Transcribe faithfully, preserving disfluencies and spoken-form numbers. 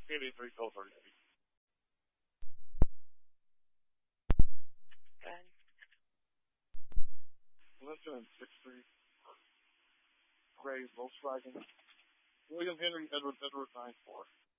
eighty-three filter. Good. Lincoln and six three. Gray Volkswagen. William Henry Edward Edward nine four.